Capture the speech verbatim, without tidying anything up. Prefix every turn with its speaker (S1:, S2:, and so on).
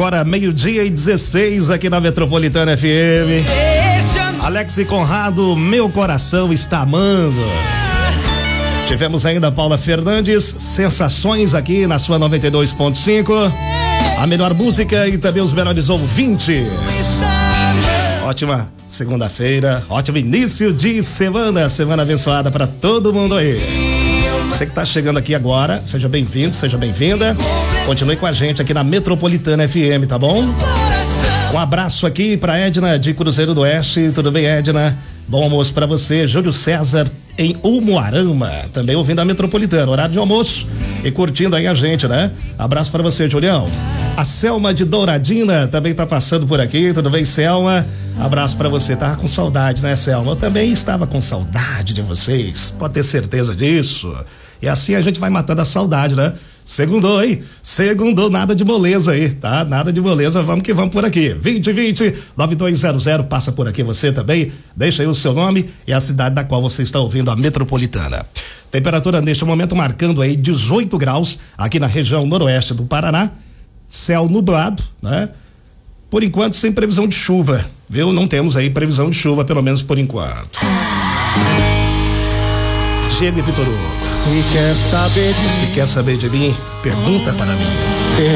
S1: Agora meio-dia e dezesseis aqui na Metropolitana F M. Alex e Conrado, meu coração está amando. Tivemos ainda Paula Fernandes, Sensações aqui na sua noventa e dois ponto cinco. A melhor música e também os melhores ouvintes. Ótima segunda-feira, ótimo início de semana, semana abençoada para todo mundo aí. Você que tá chegando aqui agora, seja bem-vindo, seja bem-vinda. Continue com a gente aqui na Metropolitana F M, tá bom? Um abraço aqui pra Edna de Cruzeiro do Oeste. Tudo bem, Edna? Bom almoço pra você. Júlio César em Umuarama, também ouvindo a Metropolitana, horário de almoço e curtindo aí a gente, né? Abraço pra você, Julião. A Selma de Douradina também tá passando por aqui. Tudo bem, Selma? Abraço pra você. Tava com saudade, né, Selma? Eu também estava com saudade de vocês, pode ter certeza disso. E assim a gente vai matando a saudade, né? Segundou, hein? Segundou, nada de moleza aí, tá? Nada de moleza, vamos que vamos por aqui. vinte vinte, nove dois zero zero, passa por aqui você também. Deixa aí o seu nome e a cidade da qual você está ouvindo a Metropolitana. Temperatura neste momento marcando aí dezoito graus aqui na região noroeste do Paraná. Céu nublado, né? Por enquanto sem previsão de chuva, viu? Não temos aí previsão de chuva, pelo menos por enquanto. Diego e Vitor Hugo.
S2: Se quer saber de
S1: Se
S2: mim,
S1: quer saber de mim, pergunta para mim.